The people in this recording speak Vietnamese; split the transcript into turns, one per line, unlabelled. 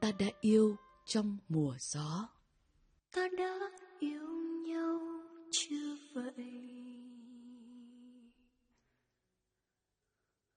ta đã yêu trong mùa gió.
Ta đã yêu nhau